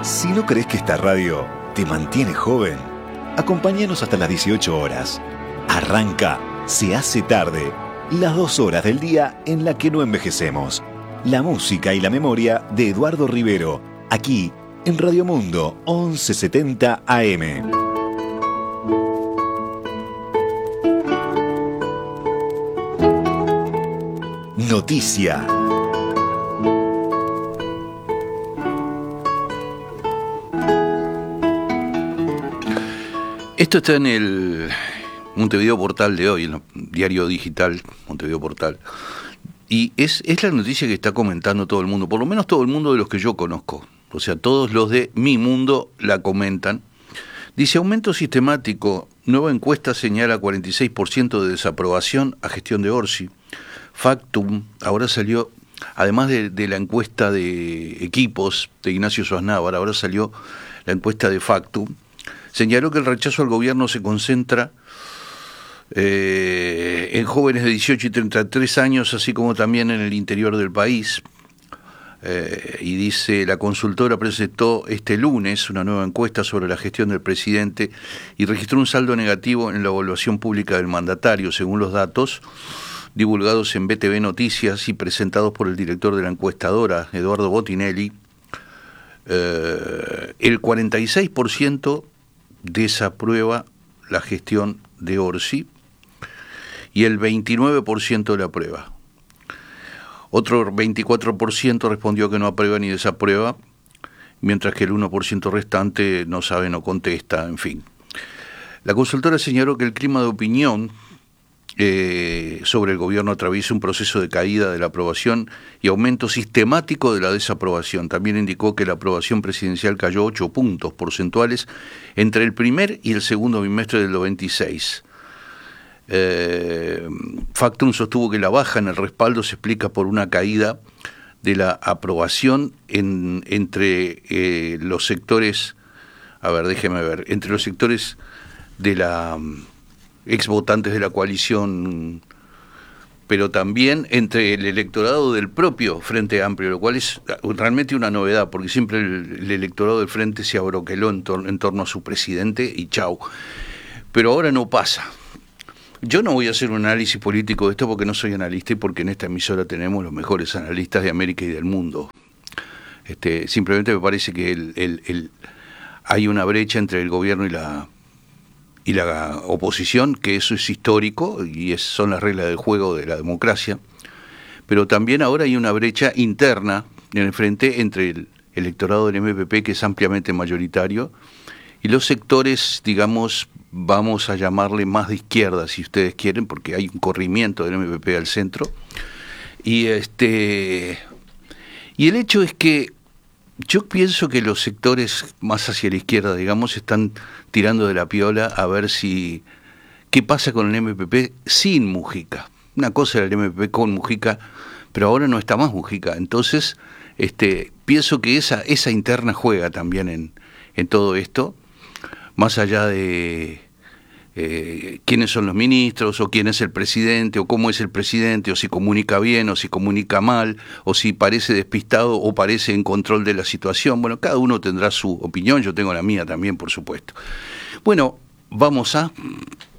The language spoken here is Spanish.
Si no crees que esta radio te mantiene joven, acompáñanos hasta las 18 horas. Arranca Se hace tarde, las 2 horas del día en la que no envejecemos. La música y la memoria de Eduardo Rivero, aquí en Radio Mundo 1170 AM. Noticia. Esto está en el Montevideo Portal de hoy, en el diario digital Montevideo Portal. Y es la noticia que está comentando todo el mundo, por lo menos todo el mundo de los que yo conozco. O sea, todos los de mi mundo la comentan. Dice, aumento sistemático, nueva encuesta señala 46% de desaprobación a gestión de Orsi. Factum, ahora salió, además de la encuesta de equipos de Ignacio Sosnávar, ahora salió la encuesta de Factum. Señaló que el rechazo al gobierno se concentra en jóvenes de 18 y 33 años, así como también en el interior del país. Y dice, la consultora presentó este lunes una nueva encuesta sobre la gestión del presidente y registró un saldo negativo en la evaluación pública del mandatario, según los datos divulgados en BTV Noticias y presentados por el director de la encuestadora, Eduardo Botinelli. El 46% desaprueba la gestión de Orsi y el 29% la aprueba. Otro 24% respondió que no aprueba ni desaprueba, mientras que el 1% restante no sabe, no contesta, en fin. La consultora señaló que el clima de opinión sobre el gobierno atraviesa un proceso de caída de la aprobación y aumento sistemático de la desaprobación. También indicó que la aprobación presidencial cayó 8 puntos porcentuales entre el primer y el segundo bimestre del 96. Factum sostuvo que la baja en el respaldo se explica por una caída de la aprobación entre los sectores, entre los sectores de la ex votantes de la coalición, pero también entre el electorado del propio Frente Amplio, lo cual es realmente una novedad, porque siempre el electorado del Frente se abroqueló en torno a su presidente y chau. Pero ahora no pasa. Yo no voy a hacer un análisis político de esto porque no soy analista y porque en esta emisora tenemos los mejores analistas de América y del mundo. Simplemente me parece que hay una brecha entre el gobierno y la oposición, que eso es histórico y son las reglas del juego de la democracia, pero también ahora hay una brecha interna en el frente entre el electorado del MPP, que es ampliamente mayoritario, y los sectores, digamos, vamos a llamarle más de izquierda, si ustedes quieren, porque hay un corrimiento del MPP al centro, y el hecho es que yo pienso que los sectores más hacia la izquierda, digamos, están tirando de la piola a ver qué pasa con el MPP sin Mujica. Una cosa era el MPP con Mujica, pero ahora no está más Mujica. Entonces, pienso que esa interna juega también en todo esto, más allá de quiénes son los ministros, o quién es el presidente, o cómo es el presidente, o si comunica bien, o si comunica mal, o si parece despistado, o parece en control de la situación. Bueno, cada uno tendrá su opinión, yo tengo la mía también, por supuesto. Bueno, vamos a